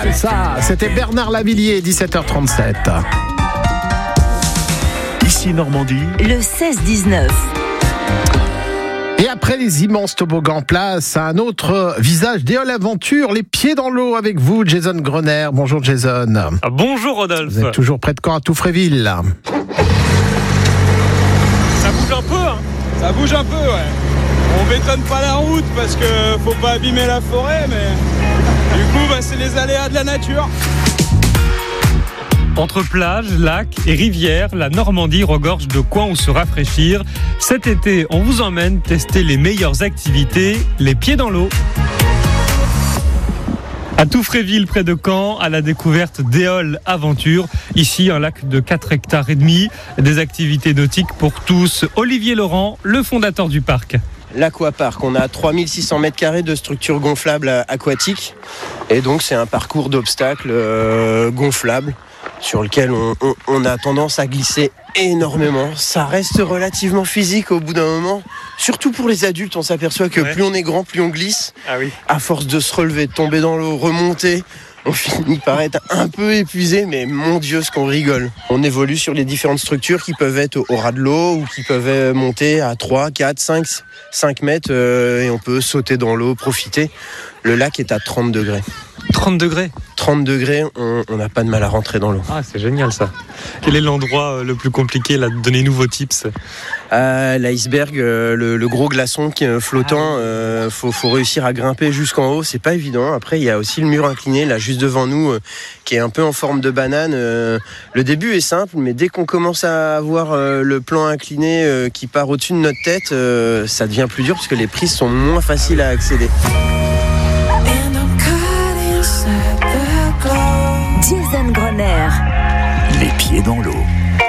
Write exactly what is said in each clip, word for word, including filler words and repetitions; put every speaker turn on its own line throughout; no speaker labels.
Ça, c'était Bernard Lavillier, dix-sept heures trente-sept.
Ici Normandie,
le seize dix-neuf.
Et après les immenses toboggans, place à un autre visage d'Éole Aventure, les pieds dans l'eau avec vous, Jason Grener. Bonjour Jason.
Ah, bonjour Rodolphe.
Vous êtes toujours près de Caen à Touffréville.
Ça bouge un peu, hein.
Ça bouge un peu, ouais. On bétonne pas la route parce que faut pas abîmer la forêt, mais du coup, bah, c'est les aléas de la nature.
Entre plages, lacs et rivières, la Normandie regorge de coins où se rafraîchir. Cet été, on vous emmène tester les meilleures activités, les pieds dans l'eau. À Touffréville, près de Caen, à la découverte d'Éole Aventure. Ici, un lac de quatre hectares et demi, des activités nautiques pour tous. Olivier Laurent, le fondateur du parc.
L'Aquapark, on a trois mille six cents mètres carrés de structures gonflables aquatiques. Et donc, c'est un parcours d'obstacles euh, gonflables sur lequel on, on, on a tendance à glisser énormément. Ça reste relativement physique au bout d'un moment. Surtout pour les adultes, on s'aperçoit que ouais. plus on est grand, plus on glisse.
Ah oui.
À force de se relever, de tomber dans l'eau, remonter, on finit par être un peu épuisé, mais mon Dieu, ce qu'on rigole. On évolue sur les différentes structures qui peuvent être au ras de l'eau ou qui peuvent monter à trois, quatre, cinq, cinq mètres euh, et on peut sauter dans l'eau, profiter. Le lac est à trente degrés.
trente degrés
trente degrés, on n'a pas de mal à rentrer dans l'eau.
Ah, c'est génial ça. Quel est l'endroit le plus compliqué là? Donnez-nous vos tips.
Euh, l'iceberg, euh, le, le gros glaçon qui est flottant, il euh, faut, faut réussir à grimper jusqu'en haut, c'est pas évident. Après, il y a aussi le mur incliné là juste devant nous, euh, qui est un peu en forme de banane. Euh, le début est simple, mais dès qu'on commence à avoir euh, le plan incliné euh, qui part au-dessus de notre tête, euh, ça devient plus dur parce que les prises sont moins faciles à accéder.
Jason Grener.
les pieds dans l'eau.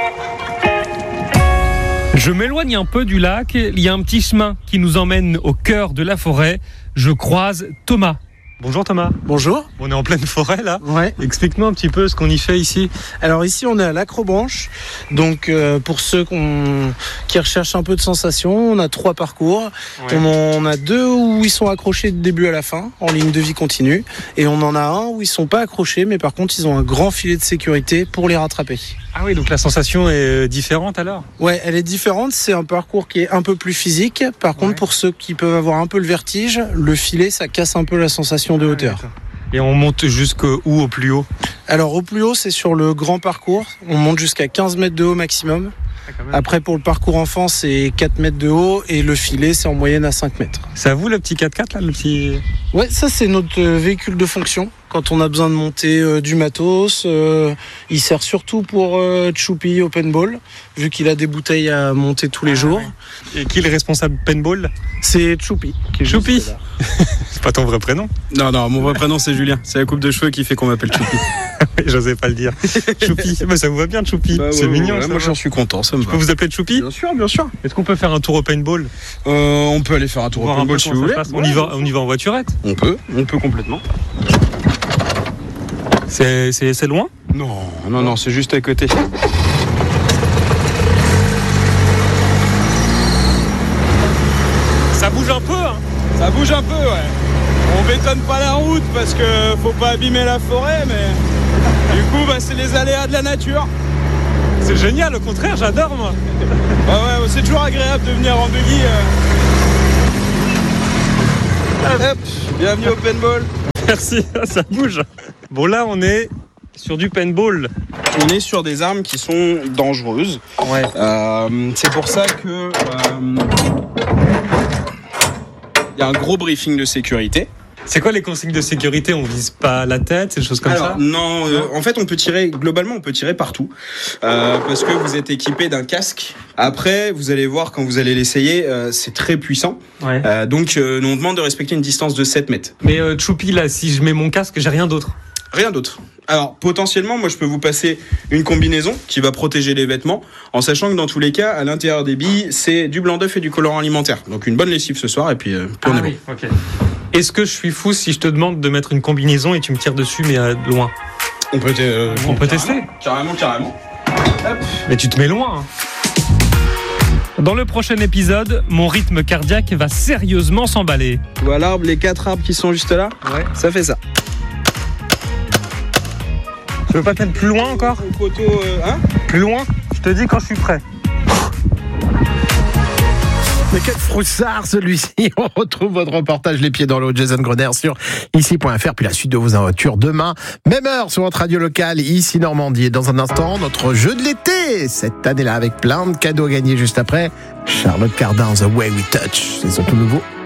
Je m'éloigne un peu du lac. Il y a un petit chemin qui nous emmène au cœur de la forêt. Je croise Thomas. Bonjour Thomas.
Bonjour.
On est en pleine forêt là.
Ouais.
Explique-nous un petit peu ce qu'on y fait ici.
Alors ici on est à l'Acrobranche. Donc euh, pour ceux qu'on, qui recherchent un peu de sensations, on a trois parcours. Ouais. On en a deux où ils sont accrochés du début à la fin, en ligne de vie continue. Et on en a un où ils sont pas accrochés, mais par contre ils ont un grand filet de sécurité pour les rattraper.
Ah oui, donc la sensation est différente alors ?
Ouais, elle est différente. C'est un parcours qui est un peu plus physique. Par contre, ouais. pour ceux qui peuvent avoir un peu le vertige, le filet, ça casse un peu la sensation de hauteur.
Et on monte jusqu'où au plus haut ?
Alors au plus haut, c'est sur le grand parcours. On monte jusqu'à quinze mètres de haut maximum. Après, pour le parcours enfant, c'est quatre mètres de haut et le filet, c'est en moyenne à cinq mètres.
C'est à vous le petit quatre-quatre là, le petit...
Ouais, ça c'est notre véhicule de fonction. Quand on a besoin de monter euh, du matos, euh, il sert surtout pour euh, Choupi au paintball, vu qu'il a des bouteilles à monter tous les ah, jours.
Ouais. Et qui est le responsable paintball ?
C'est Choupi.
Choupi. C'est pas ton vrai prénom ?
Non, non, mon vrai prénom c'est Julien. C'est la coupe de cheveux qui fait qu'on m'appelle Choupi.
Oui, j'osais pas le dire. Choupi, bah, ça vous va bien Choupi. Bah,
c'est
ouais,
mignon.
Ouais,
ça moi j'en suis content, ça me
Je
va.
peux vous appeler Choupi ?
Bien sûr, bien sûr.
Est-ce qu'on peut faire un tour au paintball ?
euh, On peut aller faire un tour au paintball si vous voulez.
On y va, on y va en voiturette ?
On peut, on peut complètement.
C'est, c'est, c'est loin ?
Non, non, non, c'est juste à côté.
Ça bouge un peu, hein ?
Ça bouge un peu, ouais. On bétonne pas la route parce que faut pas abîmer la forêt, mais du coup, bah, c'est les aléas de la nature.
C'est génial, au contraire, j'adore, moi.
Bah ouais, c'est toujours agréable de venir en buggy. Euh... Hop, bienvenue au paintball.
Merci, ça bouge. Bon, là, on est sur du paintball.
On est sur des armes qui sont dangereuses.
Ouais.
Euh, c'est pour ça que il euh, y a un gros briefing de sécurité.
C'est quoi les consignes de sécurité ? On vise pas la tête, des choses comme
Alors,
ça ?
Non, euh, en fait, on peut tirer, globalement, on peut tirer partout. Euh, parce que vous êtes équipé d'un casque. Après, vous allez voir, quand vous allez l'essayer, euh, c'est très puissant.
Ouais.
Euh, donc, euh, on demande de respecter une distance de sept mètres.
Mais euh, Choupi, là, si je mets mon casque, j'ai rien d'autre ?
Rien d'autre. Alors, potentiellement, moi, je peux vous passer une combinaison qui va protéger les vêtements, en sachant que dans tous les cas, à l'intérieur des billes, c'est du blanc d'œuf et du colorant alimentaire. Donc, une bonne lessive ce soir, et puis, euh, puis on
ah,
est
oui,
bon.
Okay. Est-ce que je suis fou si je te demande de mettre une combinaison et tu me tires dessus, mais à loin ?
On peut, euh,
on peut tester.
Carrément, carrément. Hop.
Mais tu te mets loin. Hein. Dans le prochain épisode, mon rythme cardiaque va sérieusement s'emballer.
Tu vois l'arbre, les quatre arbres qui sont juste là ?
Ouais.
Ça fait ça.
Tu veux pas te mettre plus loin encore?
Au poteau, euh, hein?
Plus loin? Je te dis quand je suis prêt.
Mais quel froussard celui-ci. On retrouve votre reportage Les Pieds dans l'eau, Jason Groner sur ici point f r, puis la suite de vos aventures demain, même heure sur votre radio locale, ici Normandie. Et dans un instant, notre jeu de l'été, cette année-là, avec plein de cadeaux à gagner juste après. Charlotte Cardin, The Way We Touch, c'est son tout nouveau